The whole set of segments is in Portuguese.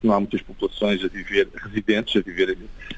não há muitas populações residentes a viver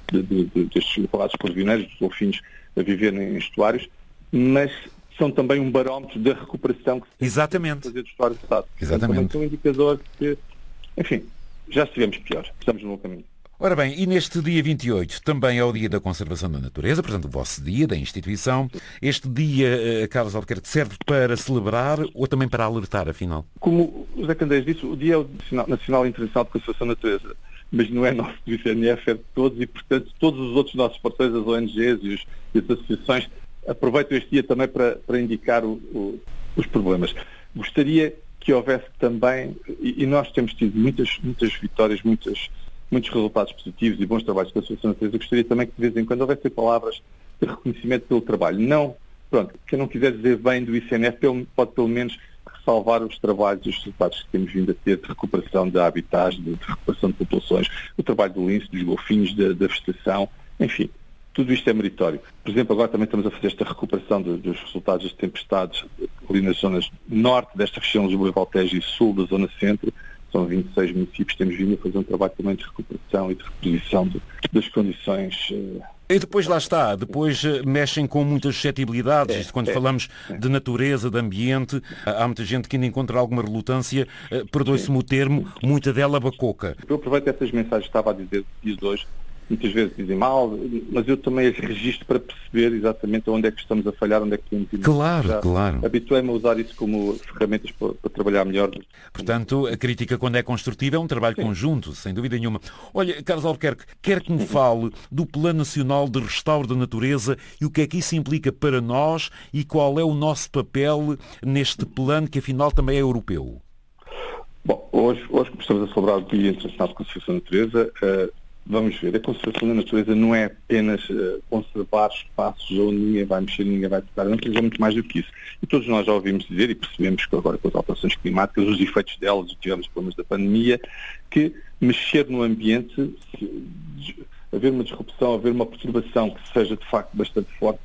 destes falados corvineiros, dos golfinhos a viver em estuários, mas são também um barómetro da recuperação que se tem Exatamente. fazer do estuário do Estado. Exatamente. Também são um indicador que, enfim, já estivemos pior, estamos no bom caminho. Ora bem, e neste dia 28 também é o Dia da Conservação da Natureza, portanto o vosso dia da instituição. Este dia, Carlos Albuquerque, serve para celebrar ou também para alertar, afinal? Como o José Candeias disse, o dia é o Nacional Internacional de Conservação da Natureza, mas não é nosso do ICNF, é de todos e, portanto, todos os outros nossos parceiros, as ONGs e as associações, aproveitam este dia também para indicar os problemas. Gostaria que houvesse também, e nós temos tido muitas vitórias, muitos resultados positivos e bons trabalhos com a Associação da Natureza. Gostaria também que de vez em quando houvesse palavras de reconhecimento pelo trabalho. Não, pronto, quem não quiser dizer bem do ICNF pode pelo menos ressalvar os trabalhos e os resultados que temos vindo a ter de recuperação de habitats, de recuperação de populações, o trabalho do lince, dos golfinhos, da vegetação, enfim. Tudo isto é meritório. Por exemplo, agora também estamos a fazer esta recuperação dos resultados das tempestades ali nas zonas norte desta região, Lisboa e Valtejo, e sul da zona centro. São 26 municípios, temos vindo a fazer um trabalho também de recuperação e de reposição das condições. E depois lá está, depois mexem com muitas suscetibilidades. Quando falamos de natureza, de ambiente, há muita gente que ainda encontra alguma relutância, perdoe-se-me o termo, muita dela bacoca. Eu aproveito essas mensagens que estava a dizer hoje. Muitas vezes dizem mal, mas eu também as registro para perceber exatamente onde é que estamos a falhar, onde é que temos que ir. Claro. Habituei-me a usar isso como ferramentas para trabalhar melhor. Portanto, a crítica, quando é construtiva, é um trabalho conjunto, sem dúvida nenhuma. Olha, Carlos Albuquerque, quer que me fale do Plano Nacional de Restauro da Natureza e o que é que isso implica para nós e qual é o nosso papel neste plano, que afinal também é europeu? Bom, hoje estamos a celebrar o Dia Internacional de Conservação da Natureza. Vamos ver, a conservação da natureza não é apenas conservar espaços onde ninguém vai mexer, ninguém vai tocar. A natureza é muito mais do que isso. E todos nós já ouvimos dizer e percebemos que agora com as alterações climáticas, os efeitos delas, tivemos problemas da pandemia, que mexer no ambiente, haver uma disrupção, haver uma perturbação que seja de facto bastante forte,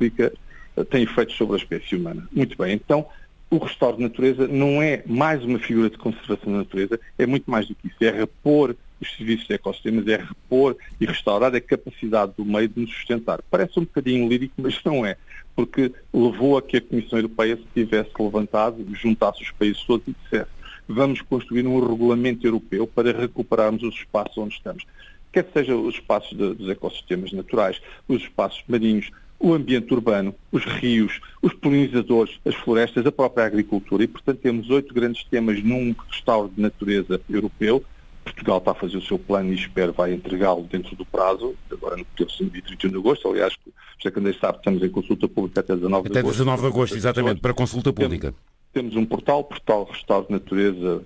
tem efeitos sobre a espécie humana. Muito bem, então o restauro de natureza não é mais uma figura de conservação da natureza, é muito mais do que isso, é repor os serviços de ecossistemas, é repor e restaurar a capacidade do meio de nos sustentar. Parece um bocadinho lírico, mas não é, porque levou a que a Comissão Europeia se tivesse levantado, juntasse os países todos e dissesse: vamos construir um regulamento europeu para recuperarmos os espaços onde estamos. Quer seja os espaços dos ecossistemas naturais, os espaços marinhos, o ambiente urbano, os rios, os polinizadores, as florestas, a própria agricultura. E, portanto, temos 8 grandes temas num restauro de natureza europeu. Portugal está a fazer o seu plano e espero vai entregá-lo dentro do prazo, agora no dia 31 de agosto. Aliás, o José Candeias sabe que estamos em consulta pública até 19 de agosto. Até 19 de agosto, exatamente, para consulta pública. Temos um portal Restauro de Natureza,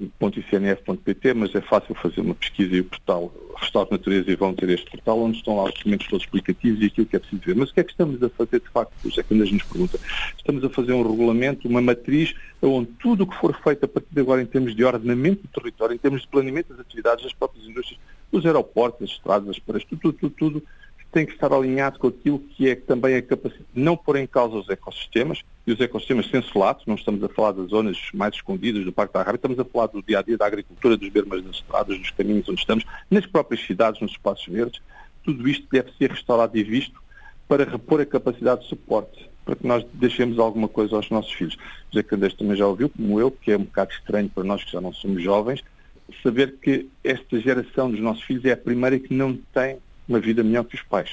.icnf.pt, mas é fácil fazer uma pesquisa e o portal Restauro de Natureza e vão ter este portal onde estão lá os documentos todos explicativos e aquilo que é preciso ver. Mas o que é que estamos a fazer de facto? O José Candeias nos pergunta. Estamos a fazer um regulamento, uma matriz, onde tudo o que for feito a partir de agora em termos de ordenamento do território, em termos de planeamento das atividades das próprias indústrias, os aeroportos, as estradas, as praias, tudo tem que estar alinhado com aquilo que é também a capacidade de não pôr em causa os ecossistemas, e os ecossistemas censurados. Não estamos a falar das zonas mais escondidas do Parque da Arrábia, estamos a falar do dia-a-dia da agricultura, dos bermas das estradas, dos caminhos onde estamos, nas próprias cidades, nos espaços verdes. Tudo isto deve ser restaurado e visto para repor a capacidade de suporte, para que nós deixemos alguma coisa aos nossos filhos. José Candeias também já ouviu, como eu, que é um bocado estranho para nós que já não somos jovens, saber que esta geração dos nossos filhos é a primeira que não tem uma vida melhor que os pais.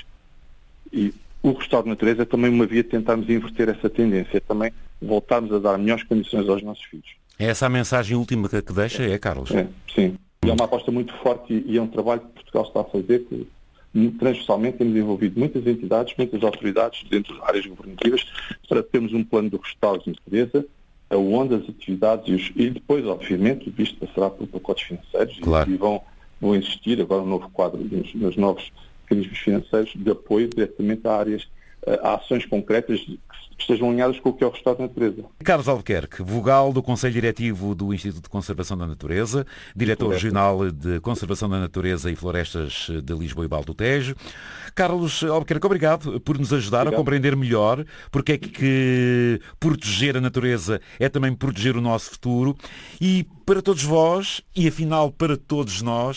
E o restauro de natureza é também uma via de tentarmos inverter essa tendência, também voltarmos a dar melhores condições aos nossos filhos. É essa a mensagem última que deixa, Carlos? Sim. E é uma aposta muito forte e é um trabalho que Portugal está a fazer, que transversalmente temos envolvido muitas entidades, muitas autoridades dentro de áreas governativas para termos um plano de restauro de natureza, onde as atividades e depois, obviamente, isto passará por pacotes financeiros. Claro. E vão existir agora um novo quadro nos novos mecanismos financeiros de apoio diretamente a áreas a ações concretas que estejam alinhadas com o que é o Restado da Natureza. Carlos Albuquerque, vogal do Conselho Diretivo do Instituto de Conservação da Natureza, diretor regional de Conservação da Natureza e Florestas de Lisboa e Baldo do Tejo. Carlos Albuquerque, obrigado por nos ajudar a compreender melhor porque é que proteger a natureza é também proteger o nosso futuro. E para todos vós, e afinal para todos nós,